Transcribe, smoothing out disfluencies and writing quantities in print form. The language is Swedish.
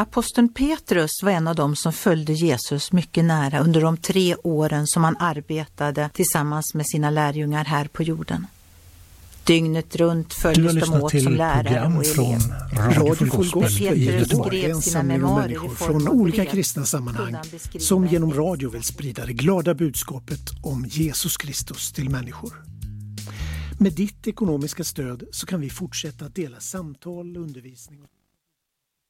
Aposteln Petrus var en av dem som följde Jesus mycket nära under de 3 åren som han arbetade tillsammans med sina lärjungar här på jorden. Dygnet runt följdes de åt som lärare och elever. Radio Full Gospel i Göteborg skrev är en sina samling av memoarer människor i form från av olika brev. kristna sammanhang Kunde han beskriva som genom en radio vill sprida det glada budskapet om Jesus Kristus till människor. Med ditt ekonomiska stöd så kan vi fortsätta att dela samtal, undervisning och